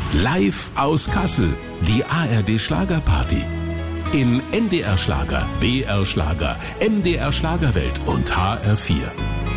Live aus Kassel, die ARD Schlagerparty. In NDR Schlager, BR Schlager, MDR Schlagerwelt und HR4.